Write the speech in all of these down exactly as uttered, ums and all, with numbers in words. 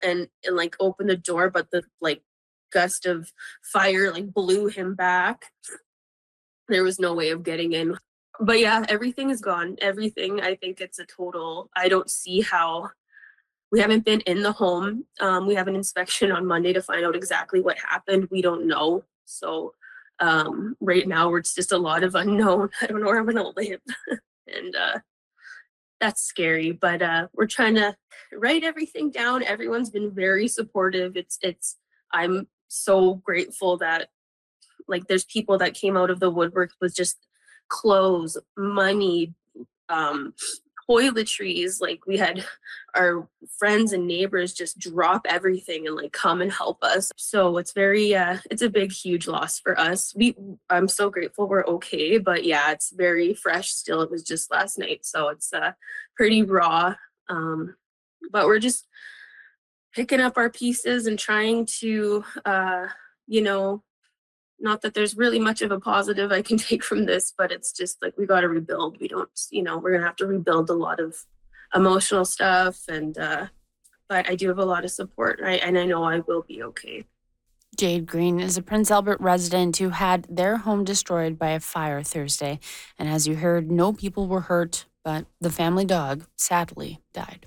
and and like open the door, but the like gust of fire like blew him back. There was no way of getting in. But yeah, everything is gone. Everything. I think it's a total. I don't see how we haven't been in the home. Um, we have an inspection on Monday to find out exactly what happened. We don't know. So um, right now, it's just a lot of unknown. I don't know where I'm going to live. and uh, that's scary. But uh, we're trying to write everything down. Everyone's been very supportive. It's, it's, I'm so grateful that like there's people that came out of the woodwork with just clothes, money, um, toiletries. Like we had our friends and neighbors just drop everything and like come and help us. So it's very, uh, it's a big, huge loss for us. We, I'm so grateful we're okay, but yeah, it's very fresh still. It was just last night, so it's uh, pretty raw. Um, but we're just picking up our pieces and trying to, uh, you know, not that there's really much of a positive I can take from this, but it's just like we got to rebuild. We don't, you know, we're going to have to rebuild a lot of emotional stuff. And, uh, but I do have a lot of support, right? And I know I will be okay. Jade Green is a Prince Albert resident who had their home destroyed by a fire Thursday. And as you heard, no people were hurt, but the family dog sadly died.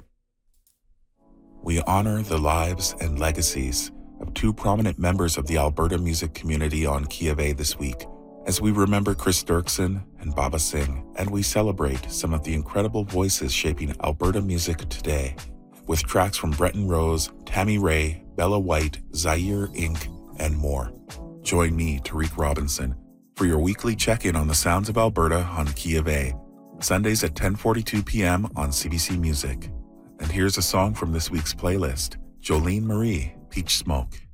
We honor the lives and legacies of two prominent members of the Alberta music community on Kia V this week, as we remember Chris Dirksen and Baba Singh, and we celebrate some of the incredible voices shaping Alberta music today, with tracks from Bretton Rose, Tammy Ray, Bella White, Zaire Incorporated, and more. Join me, Tariq Robinson, for your weekly check-in on the sounds of Alberta on Kia V, Sundays at ten forty-two p.m. on C B C Music. And here's a song from this week's playlist, Jolene Marie, Peach Smoke.